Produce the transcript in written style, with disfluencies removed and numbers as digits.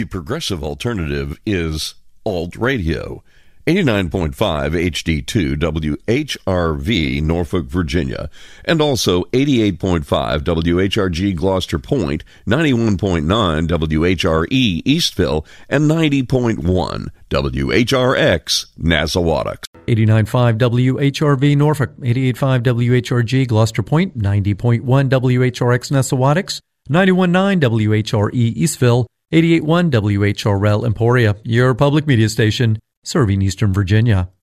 progressive alternative is Alt Radio. 89.5 HD2 WHRV, Norfolk, Virginia, and also 88.5 WHRG Gloucester Point, 91.9 WHRE Eastville, and 90.1 WHRX Nassauwatuck. 89.5 WHRV Norfolk, 88.5 WHRG Gloucester Point, 90.1 WHRX Nassauwatuck, 91.9 WHRE Eastville, 88.1 WHRL Emporia, your public media station, serving Eastern Virginia.